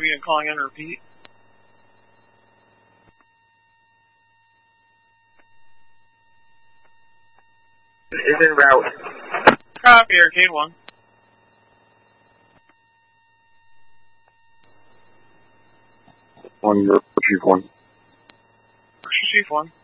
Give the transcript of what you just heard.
again, calling in, repeat. Is en route. Copy, Arcade 1. Chief 1. Chief 1.